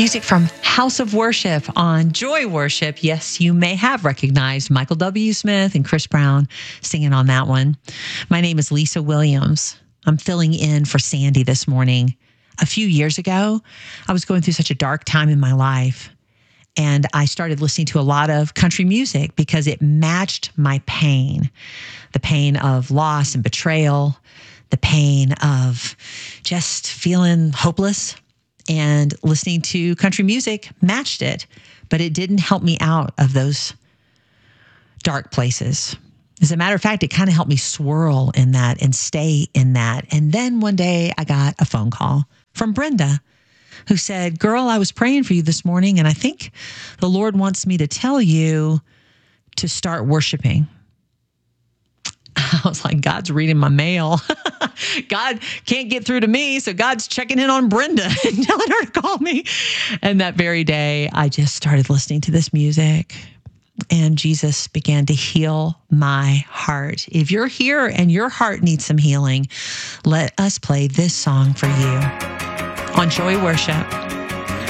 Music from House of Worship on Joy Worship. Yes, you may have recognized Michael W. Smith and Chris Brown singing on that one. My name is Lisa Williams. I'm filling in for Sandy this morning. A few years ago, I was going through such a dark time in my life, and I started listening to a lot of country music because it matched my pain, the pain of loss and betrayal, the pain of just feeling hopeless. And listening to country music matched it, but it didn't help me out of those dark places. As a matter of fact, it kind of helped me swirl in that and stay in that. And then one day I got a phone call from Brenda, who said, "Girl, I was praying for you this morning, and I think the Lord wants me to tell you to start worshiping." I was like, God's reading my mail. God can't get through to me, so God's checking in on Brenda and telling her to call me. And that very day, I just started listening to this music, and Jesus began to heal my heart. If you're here and your heart needs some healing, let us play this song for you on Joy Worship.